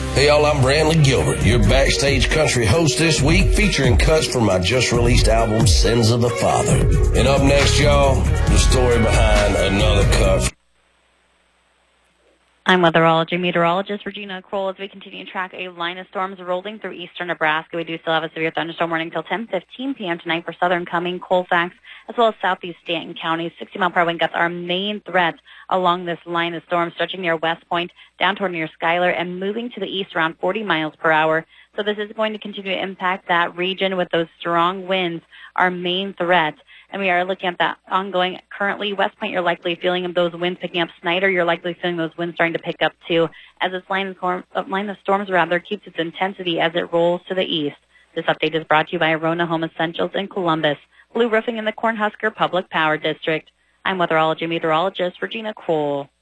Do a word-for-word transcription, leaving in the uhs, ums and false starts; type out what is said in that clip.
Hey y'all, I'm Brantley Gilbert, your backstage country host this week, featuring cuts from my just released album, Sins of the Father. And up next, y'all, the story behind another cut. I'm weatherology meteorologist Regina Kroll as we continue to track a line of storms rolling through eastern Nebraska. We do still have a severe thunderstorm warning until ten fifteen p.m. tonight for southern Cumming, Colfax, as well as southeast Stanton counties. sixty mile per hour wind gusts are main threat along this line of storms, stretching near West Point, down toward near Schuyler, and moving to the east around forty miles per hour. So this is going to continue to impact that region with those strong winds, our main threat. And we are looking at that ongoing. Currently, West Point, you're likely feeling those winds picking up. Snyder, you're likely feeling those winds starting to pick up too, as this line of, storm, uh, line of storms rather keeps its intensity as it rolls to the east. This update is brought to you by Arona Home Essentials in Columbus, Blue Roofing in the Cornhusker Public Power District. I'm weatherology meteorologist Regina Kroll.